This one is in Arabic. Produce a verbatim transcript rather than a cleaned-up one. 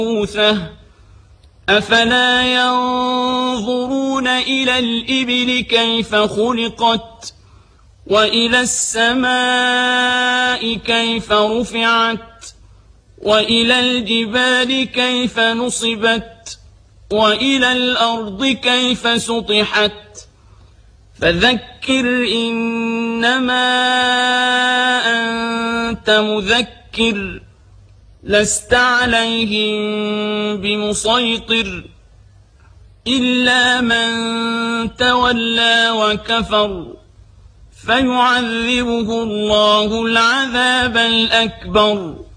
موسى أفلا ينظرون إلى الإبل كيف خلقت وإلى السماء كيف رفعت وإلى الجبال كيف نصبت وإلى الأرض كيف سطحت فذكر إنما أنت مذكر لست عليهم بمسيطر إلا من تولى وكفر فيعذبه الله العذاب الأكبر